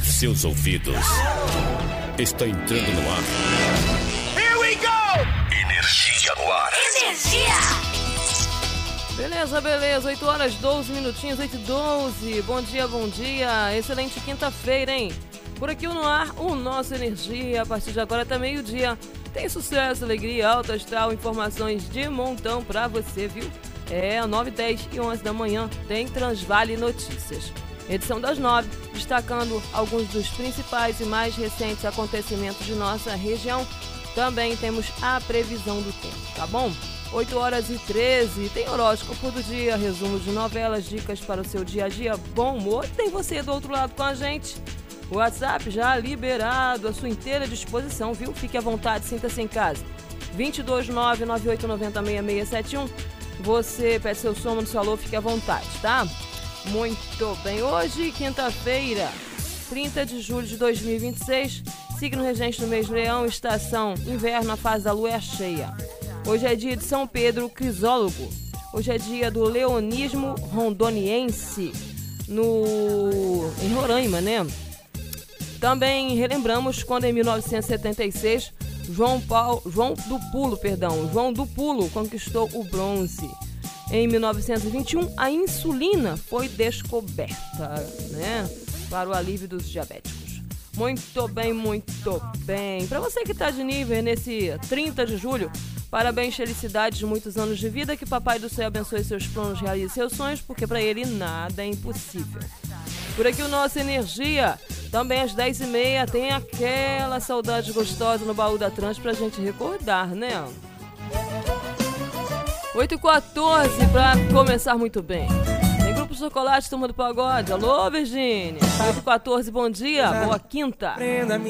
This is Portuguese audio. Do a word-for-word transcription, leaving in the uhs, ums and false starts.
em seus ouvidos. Está entrando no ar. Here we go! Energia no ar. Energia! Beleza, beleza. oito horas, doze minutinhos, oito e doze. Bom dia, bom dia. Excelente quinta-feira, hein? Por aqui no ar, o nosso Energia. A partir de agora até meio-dia. Tem sucesso, alegria, alto astral, informações de montão pra você, viu? É, nove, dez e onze da manhã tem Transvale Notícias. Edição das nove, destacando alguns dos principais e mais recentes acontecimentos de nossa região. Também temos a previsão do tempo, tá bom? oito horas e treze, tem horóscopo do dia, resumo de novelas, dicas para o seu dia a dia, bom humor. Tem você do outro lado com a gente. O WhatsApp já liberado, à sua inteira disposição, viu? Fique à vontade, sinta-se em casa. dois dois nove, nove oito nove zero, seis seis sete um. Você pede seu som no seu alô, fique à vontade, tá? Muito bem. Hoje, quinta-feira, trinta de julho de dois mil e vinte e seis, signo regente do mês Leão, estação inverno, a fase da lua é cheia. Hoje é dia de São Pedro Crisólogo. Hoje é dia do leonismo rondoniense no... em Roraima, né? Também relembramos quando em mil novecentos e setenta e seis João, Paulo, João do Pulo, perdão, João do Pulo conquistou o bronze. Em mil novecentos e vinte e um, a insulina foi descoberta, né, para o alívio dos diabéticos. Muito bem, muito bem. Para você que está de nível nesse trinta de julho, parabéns, felicidades, muitos anos de vida, que Papai do Céu abençoe seus planos, realize seus sonhos, porque para ele nada é impossível. Por aqui o nosso Energia, também às dez e meia, tem aquela saudade gostosa no baú da Trans pra gente recordar, né? oito e quatorze pra começar muito bem. Tem Grupo Chocolate, Turma do Pagode. Alô, Virgínia. oito e quatorze, bom dia, boa quinta.